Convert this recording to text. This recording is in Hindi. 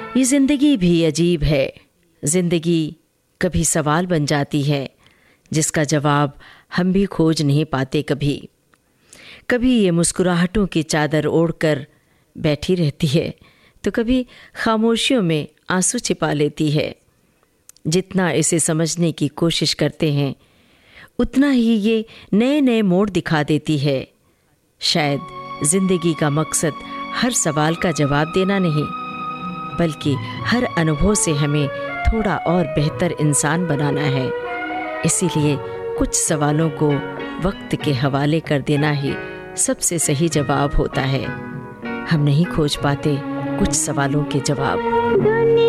ये ज़िंदगी भी अजीब है। ज़िंदगी कभी सवाल बन जाती है जिसका जवाब हम भी खोज नहीं पाते। कभी कभी ये मुस्कुराहटों की चादर ओढ़कर बैठी रहती है तो कभी खामोशियों में आंसू छिपा लेती है। जितना इसे समझने की कोशिश करते हैं उतना ही ये नए नए मोड़ दिखा देती है। शायद ज़िंदगी का मकसद हर सवाल का जवाब देना नहीं, बल्कि हर अनुभव से हमें थोड़ा और बेहतर इंसान बनाना है। इसीलिए कुछ सवालों को वक्त के हवाले कर देना ही सबसे सही जवाब होता है। हम नहीं खोज पाते कुछ सवालों के जवाब।